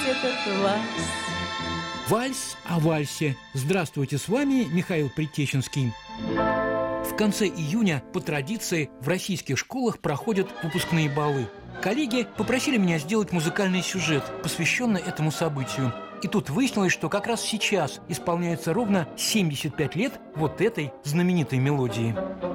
этот вальс. Вальс о вальсе. Здравствуйте, с вами Михаил Предтеченский. В конце июня по традиции в российских школах проходят выпускные балы. Коллеги попросили меня сделать музыкальный сюжет, посвященный этому событию. И тут выяснилось, что как раз сейчас исполняется ровно 75 лет вот этой знаменитой мелодии.